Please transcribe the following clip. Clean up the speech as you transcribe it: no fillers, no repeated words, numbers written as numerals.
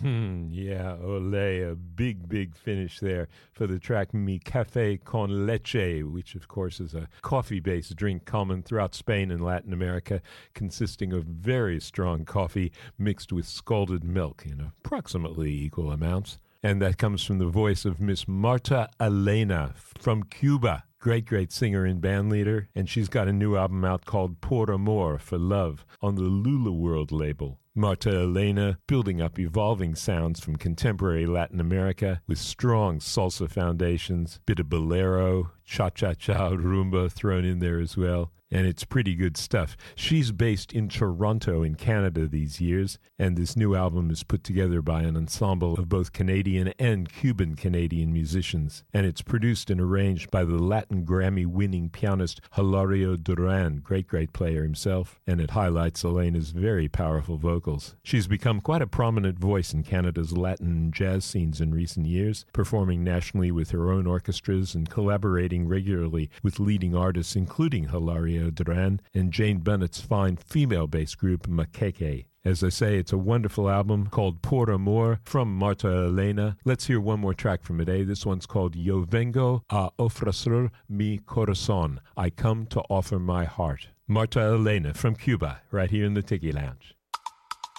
Yeah, ole, a big, big finish there for the track Mi Café con Leche, which of course is a coffee-based drink common throughout Spain and Latin America, consisting of very strong coffee mixed with scalded milk in approximately equal amounts. And that comes from the voice of Miss Marta Elena from Cuba. Great, great singer and band leader, and she's got a new album out called Por Amor, for Love, on the Lula World label. Marta Elena building up evolving sounds from contemporary Latin America with strong salsa foundations, bit of bolero, cha-cha-cha, rumba thrown in there as well, and it's pretty good stuff. She's based in Toronto in Canada these years, and this new album is put together by an ensemble of both Canadian and Cuban-Canadian musicians, and it's produced and arranged by the Latin Grammy-winning pianist Hilario Duran, great, great player himself, and it highlights Elena's very powerful vocals. She's become quite a prominent voice in Canada's Latin and jazz scenes in recent years, performing nationally with her own orchestras and collaborating regularly with leading artists including Hilario Duran and Jane Bennett's fine female-based group Makeke. As I say, it's a wonderful album called Por Amor from Marta Elena. Let's hear one more track from it. This one's called Yo Vengo a Ofrecer Mi Corazón. I come to offer my heart. Marta Elena from Cuba, right here in the Tiki Lounge.